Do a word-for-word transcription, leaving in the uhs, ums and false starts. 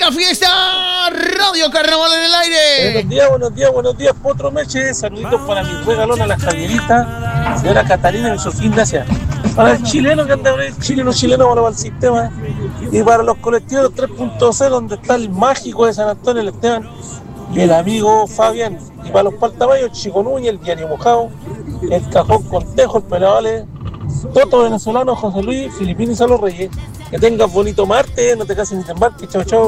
Rica Fiesta, Radio Carnaval en el aire. Buenos días, buenos días, buenos días, Potro Meche. Saluditos para mi regalona, la Javierita, señora Catalina y Sofía Ignacia. Para el chileno que anda en el chileno chileno, para el sistema. Y para los colectivos tres punto cero, donde está el mágico de San Antonio, el Esteban y el amigo Fabián. Y para los paltamayos, Chico Núñez, el Diario Mojado, el Cajón Cortejo, el Pelavale, Toto Venezolano, José Luis, Filipino y Salo Reyes. Que tengas bonito martes, no te cases ni te embarques, chao, chao.